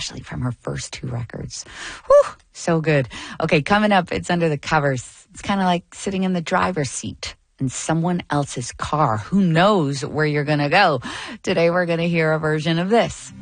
especially from her first 2 records. Whew, so good. Okay, coming up, it's Under the Covers. It's kind of like sitting in the driver's seat in someone else's car. Who knows where you're going to go? Today, we're going to hear a version of this.